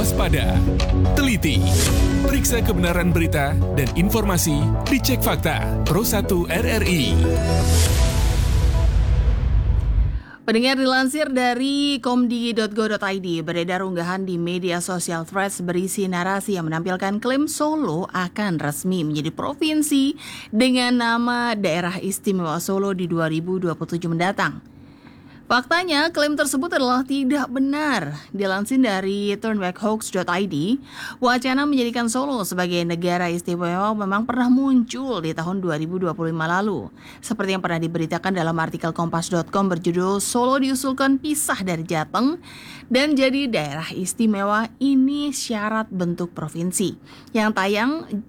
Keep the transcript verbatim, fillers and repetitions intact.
waspada, teliti, periksa kebenaran berita dan informasi, dicek fakta. Pro satu R R I. Pendengar, dilansir dari komdi titik go titik i d, beredar unggahan di media sosial Threads berisi narasi yang menampilkan klaim Solo akan resmi menjadi provinsi dengan nama Daerah Istimewa Solo di dua ribu dua puluh tujuh mendatang. Faktanya, klaim tersebut adalah tidak benar. Dilansir dari turnbackhoax titik i d, wacana menjadikan Solo sebagai negara istimewa memang pernah muncul di tahun dua ribu dua puluh lima lalu. Seperti yang pernah diberitakan dalam artikel kompas titik com berjudul Solo diusulkan pisah dari Jateng dan jadi daerah istimewa, ini syarat bentuk provinsi, yang tayang